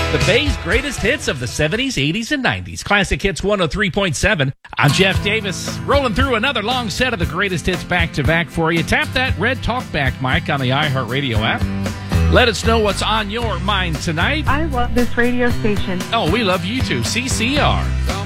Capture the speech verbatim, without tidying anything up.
The Bay's greatest hits of the seventies, eighties, and nineties. Classic Hits one oh three point seven. I'm Jeff Davis, rolling through another long set of the greatest hits back-to-back for you. Tap that red talkback mic on the iHeartRadio app. Let us know what's on your mind tonight. I love this radio station. Oh, we love you too. C C R.